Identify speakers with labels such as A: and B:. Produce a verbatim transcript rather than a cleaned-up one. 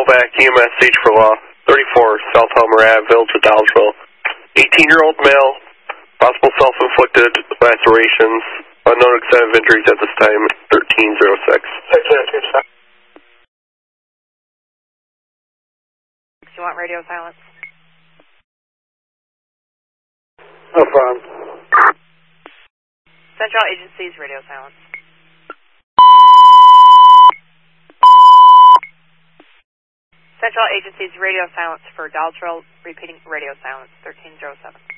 A: back, E M S H for Law, thirty-four South Helmer Ave, Village of Dolgeville. eighteen-year-old male, possible self-inflicted lacerations, unknown extent of injuries at this time, thirteen oh six.
B: Do you want radio silence?
C: No problem.
B: Central Agencies, radio silence. Central Agencies, radio silence for Dolgeville, repeating radio silence, thirteen oh seven.